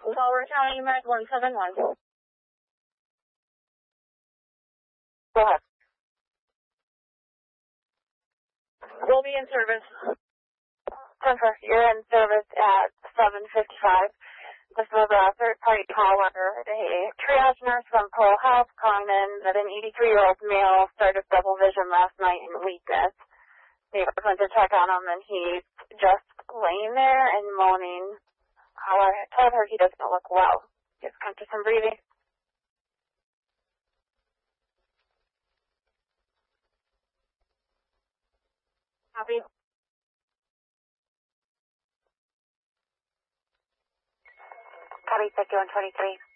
Delaware County Med 171. Go ahead. We'll be in service. Jennifer, you're in service at 7:55. This was a third-party caller. A triage nurse from Pearl Health calling in that an 83-year-old male started double vision last night in weakness. Neighbors went to check on him, and he's just laying there and moaning. I told her he doesn't look well. Just come to some breathing. Copy. Copy, 5123.